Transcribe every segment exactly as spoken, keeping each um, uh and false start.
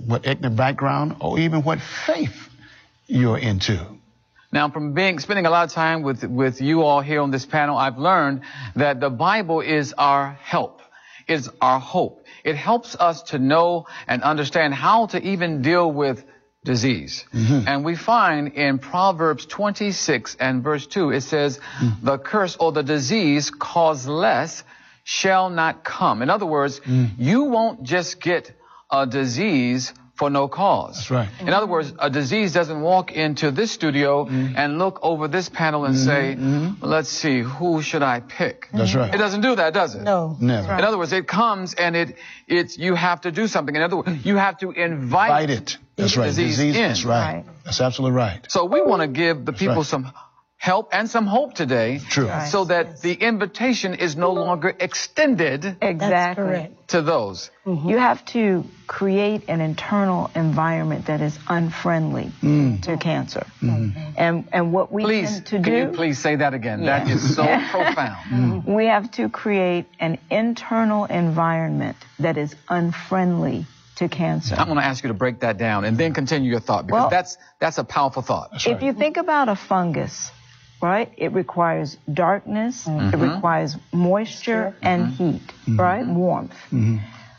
what ethnic background, or even what faith you're into. Now, from being spending a lot of time with, with you all here on this panel, I've learned that the Bible is our help. It's our hope. It helps us to know and understand how to even deal with disease. Mm-hmm. And we find in Proverbs twenty-six and verse two, it says, mm. the curse or the disease causeless shall not come. In other words, mm. you won't just get a disease for no cause. That's right. In other words, a disease doesn't walk into this studio mm. and look over this panel and mm-hmm. say, mm-hmm. let's see, who should I pick? That's right. It doesn't do that, does it? No. Never. Right. In other words, it comes and it, it's, you have to do something. In other words, you have to invite, invite it. That's the right. disease, disease in. That's right. right. That's absolutely right. So we want to give the That's people right. some help and some hope today. True. Right. So that Yes. the invitation is no longer extended Exactly. to those. Mm-hmm. You have to create an internal environment that is unfriendly mm. to cancer. Mm-hmm. And and what we please, tend to can do... you please say that again? Yeah. That is so profound. Mm. We have to create an internal environment that is unfriendly to cancer. I'm going to ask you to break that down and then continue your thought, because well, that's that's a powerful thought. That's if right. you think about a fungus, right, it requires darkness, mm-hmm. it requires moisture mm-hmm. and heat, mm-hmm. right, warmth. Mm-hmm.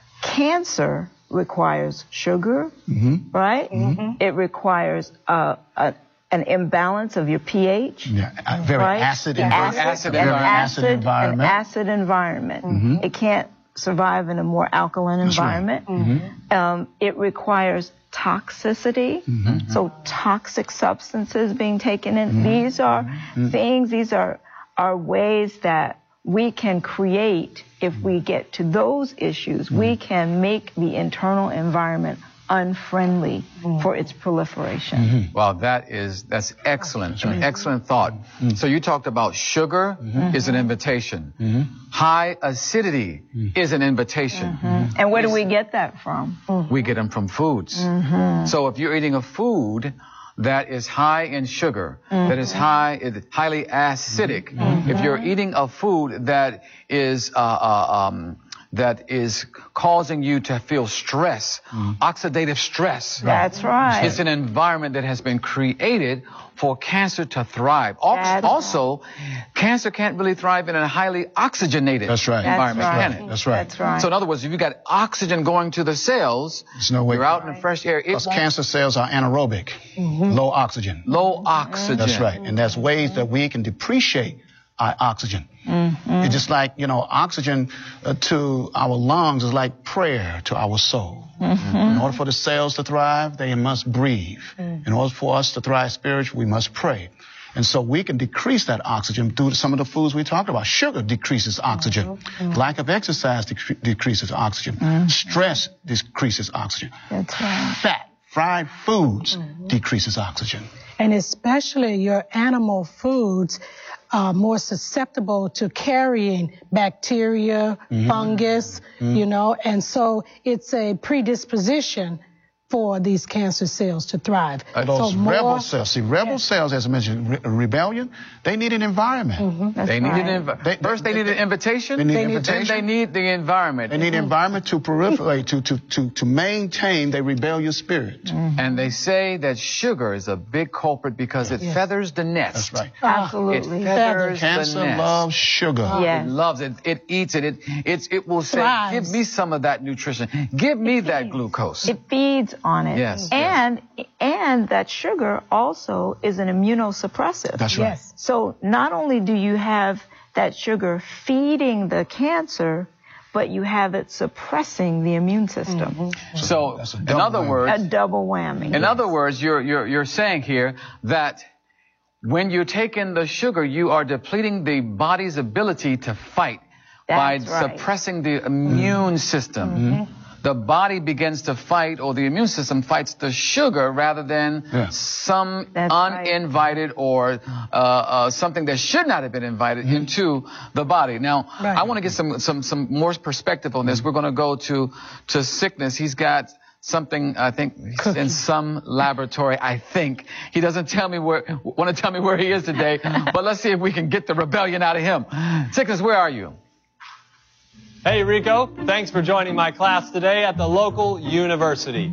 Cancer requires sugar, mm-hmm. right? Mm-hmm. It requires uh, a, an imbalance of your pH. Yeah, a very right? acid, acid, environment. acid, an environment. acid, environment. An acid environment. Mm-hmm. It can't survive in a more alkaline That's environment. Right. Mm-hmm. Um, it requires toxicity, mm-hmm. so toxic substances being taken in. Mm-hmm. These are mm-hmm. things, these are, are ways that we can create. If we get to those issues, mm-hmm. we can make the internal environment unfriendly mm-hmm. for its proliferation. Mm-hmm. Wow, that is, that's excellent, that's right. An excellent thought. Mm-hmm. So you talked about sugar mm-hmm. is an invitation. Mm-hmm. High acidity mm-hmm. is an invitation. Mm-hmm. And where do we get that from? We get them from foods. Mm-hmm. So if you're eating a food that is high in sugar, mm-hmm. that is high, is highly acidic, mm-hmm. if you're eating a food that is uh, uh, um, that is causing you to feel stress, mm. oxidative stress. That's right. It's an environment that has been created for cancer to thrive. That's also, right. cancer can't really thrive in a highly oxygenated That's right. environment, That's right. can it? That's right. That's right. So in other words, if you got oxygen going to the cells, There's no way. you're out in the fresh air. It Because won't- cancer cells are anaerobic, mm-hmm. low oxygen. Low oxygen. That's right. And there's ways that we can depreciate our oxygen. Mm-hmm. It's just like, you know, oxygen uh, to our lungs is like prayer to our soul. Mm-hmm. In order for the cells to thrive, they must breathe. Mm-hmm. In order for us to thrive spiritually, we must pray. And so we can decrease that oxygen through some of the foods we talked about. Sugar decreases oxygen. Mm-hmm. Lack of exercise dec- decreases oxygen. Mm-hmm. Stress decreases oxygen. That's right. Fat, fried foods mm-hmm. decreases oxygen. And especially your animal foods are more susceptible to carrying bacteria, mm-hmm. fungus, mm-hmm. you know, and so it's a predisposition for these cancer cells to thrive. Uh, those so more, rebel cells, see, rebel yes. cells, as I mentioned, re- rebellion, they need an environment. Mm-hmm. They right. need an inv- they, First, they, they need an invitation. They need they invitation. Need, they need the environment. They need mm-hmm. environment to proliferate, to, to, to, to maintain their rebellious spirit. Mm-hmm. And they say that sugar is a big culprit because it yes. feathers the nest. That's right. Absolutely. It feathers Cancer the nest. loves sugar. Oh, yes. It loves it. It eats it. It, it's, it will say, Thrives. give me some of that nutrition. Give me that glucose. It feeds on it. Yes. And, and that sugar also is an immunosuppressive. That's right. Yes. So not only do you have that sugar feeding the cancer, but you have it suppressing the immune system. Mm-hmm. So, That's a in double other whammy. words, A double whammy. in yes. other words, you're, you're, you're saying here that when you take in the sugar, you are depleting the body's ability to fight by That's right. suppressing the immune system. Mm-hmm. The body begins to fight, or the immune system fights the sugar rather than Yeah. some That's uninvited right. or uh, uh, something that should not have been invited mm-hmm. into the body. Now, Right. I want to get some, some, some more perspective on this. Mm-hmm. We're going to go to, to sickness. He's got something, I think, he's in some laboratory, I think. He doesn't tell me where, want to tell me where he is today, but let's see if we can get the rebellion out of him. Sickness, where are you? Hey, Rico. Thanks for joining my class today at the local university.